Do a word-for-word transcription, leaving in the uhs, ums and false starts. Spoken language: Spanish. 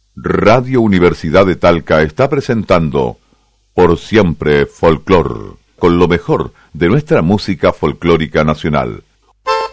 Radio Universidad de Talca está presentando Por Siempre Folclor, con lo mejor de nuestra música folclórica nacional.